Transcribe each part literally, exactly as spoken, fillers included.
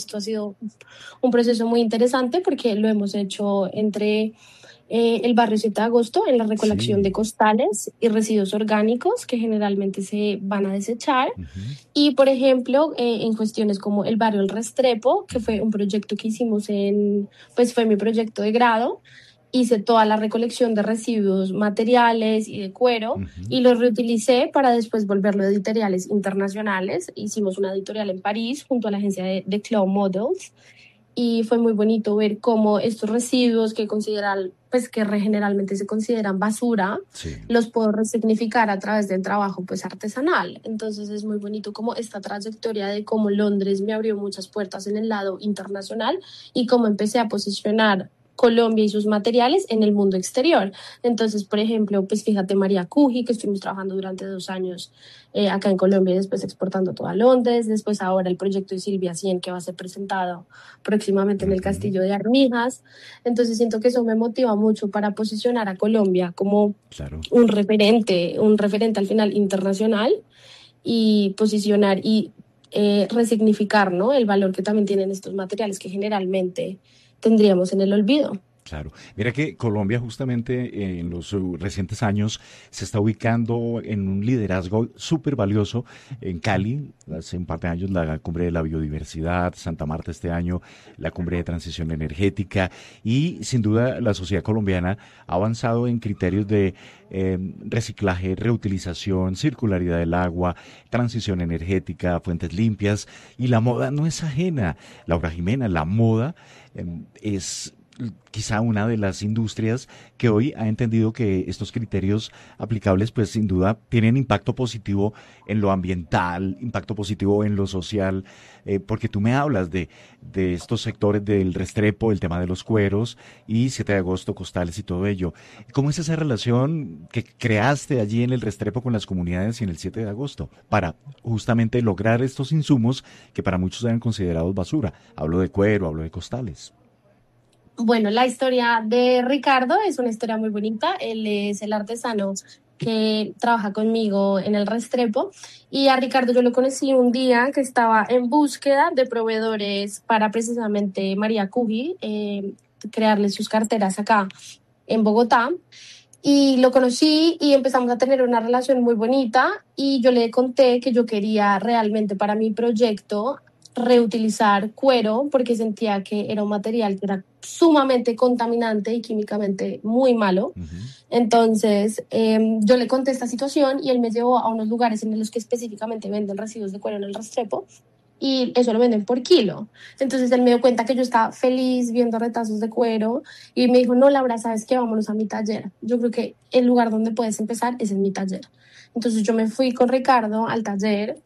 esto ha sido un proceso muy interesante porque lo hemos hecho entre eh, el barrio siete de agosto en la recolección Sí. de costales y residuos orgánicos que generalmente se van a desechar. Ujú, Y, por ejemplo, eh, en cuestiones como el barrio El Restrepo, que ujú. fue un proyecto que hicimos en, pues fue mi proyecto de grado, hice toda la recolección de residuos materiales y de cuero Ujú. y los reutilicé para después volverlo a editoriales internacionales. Hicimos una editorial en París junto a la agencia de, de Claw Models y fue muy bonito ver cómo estos residuos que consideran, pues que re- generalmente se consideran basura, Sí, los puedo resignificar a través del trabajo pues artesanal. Entonces es muy bonito como esta trayectoria de cómo Londres me abrió muchas puertas en el lado internacional y cómo empecé a posicionar Colombia y sus materiales en el mundo exterior. Entonces, por ejemplo, pues fíjate María Cuji, que estuvimos trabajando durante dos años eh, acá en Colombia y después exportando todo a Londres, después ahora el proyecto de Silvia Cien que va a ser presentado próximamente en el ujú, Castillo de Armijas. Entonces siento que eso me motiva mucho para posicionar a Colombia como claro. un referente, un referente al final internacional y posicionar y eh, resignificar, ¿no? El valor que también tienen estos materiales que generalmente tendríamos en el olvido. Claro. Mira que Colombia justamente eh, en los uh, recientes años se está ubicando en un liderazgo súper valioso en Cali. Hace un par de años la cumbre de la biodiversidad, Santa Marta este año, la cumbre de transición energética y sin duda la sociedad colombiana ha avanzado en criterios de eh, reciclaje, reutilización, circularidad del agua, transición energética, fuentes limpias y la moda no es ajena. Laura Jimena, la moda eh, es quizá una de las industrias que hoy ha entendido que estos criterios aplicables pues sin duda tienen impacto positivo en lo ambiental, impacto positivo en lo social, eh, porque tú me hablas de, de estos sectores del Restrepo, el tema de los cueros y siete de agosto, costales y todo ello. ¿Cómo es esa relación que creaste allí en el Restrepo con las comunidades y en el siete de agosto para justamente lograr estos insumos que para muchos eran considerados basura? Hablo de cuero, hablo de costales. Bueno, la historia de Ricardo es una historia muy bonita. Él es el artesano que trabaja conmigo en el Restrepo y a Ricardo yo lo conocí un día que estaba en búsqueda de proveedores para precisamente María Cuji, eh, crearle sus carteras acá en Bogotá. Y lo conocí y empezamos a tener una relación muy bonita y yo le conté que yo quería realmente para mi proyecto reutilizar cuero porque sentía que era un material que era sumamente contaminante y químicamente muy malo. Ujú. Entonces eh, yo le conté esta situación y él me llevó a unos lugares en los que específicamente venden residuos de cuero en el Restrepo y eso lo venden por kilo. Entonces él me dio cuenta que yo estaba feliz viendo retazos de cuero y me dijo, no, Laura, ¿sabes qué? Vámonos a mi taller. Yo creo que el lugar donde puedes empezar es en mi taller. Entonces yo me fui con Ricardo al taller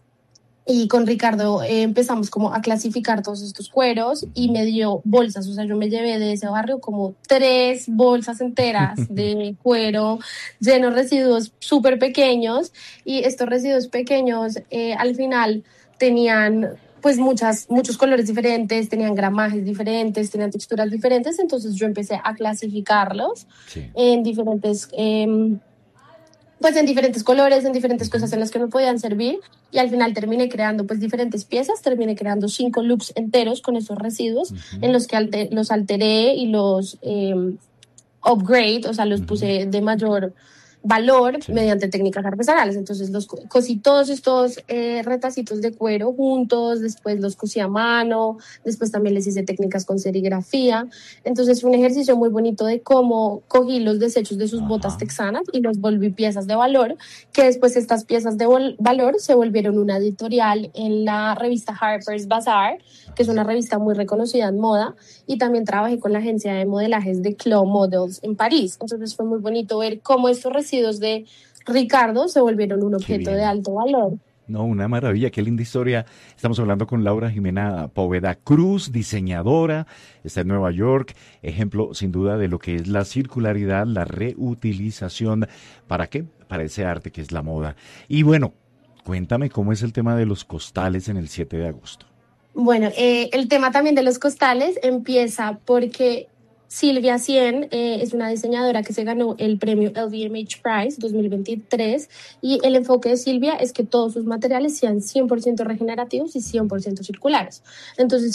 y con Ricardo eh, empezamos como a clasificar todos estos cueros y Ujú. me dio bolsas, o sea, yo me llevé de ese barrio como tres bolsas enteras de cuero llenos de residuos súper pequeños y estos residuos pequeños eh, al final tenían pues muchas, muchos colores diferentes, tenían gramajes diferentes, tenían texturas diferentes, entonces yo empecé a clasificarlos Sí. en diferentes... Eh, pues en diferentes colores, en diferentes cosas Ujú. en las que me podían servir y al final terminé creando pues diferentes piezas, terminé creando cinco looks enteros con esos residuos en Ujú. los que alter, los alteré y los eh, upgrade, o sea, los Ujú. puse de mayor valor Sí. mediante técnicas artesanales. Entonces los co- cosí todos estos eh, retacitos de cuero juntos, después los cosí a mano, después también les hice técnicas con serigrafía. Entonces fue un ejercicio muy bonito de cómo cogí los desechos de sus botas Ajá. texanas y los volví piezas de valor, que después estas piezas de vol- valor se volvieron una editorial en la revista Harper's Bazaar, que es Ajá. una revista muy reconocida en moda, y también trabajé con la agencia de modelajes de Claw Models en París. Entonces fue muy bonito ver cómo estos residuos de Ricardo se volvieron un Qué objeto de bien. alto valor. No, una maravilla, qué linda historia. Estamos hablando con Laura Jimena Poveda Cruz, diseñadora, está en Nueva York, ejemplo sin duda de lo que es la circularidad, la reutilización. ¿Para qué? Para ese arte que es la moda. Y bueno, cuéntame cómo es el tema de los costales en el siete de agosto. Bueno, eh, el tema también de los costales empieza porque Silvia Cien eh, es una diseñadora que se ganó el premio L V M H Prize dos mil veintitrés y el enfoque de Silvia es que todos sus materiales sean cien por ciento regenerativos y cien por ciento circulares. Entonces,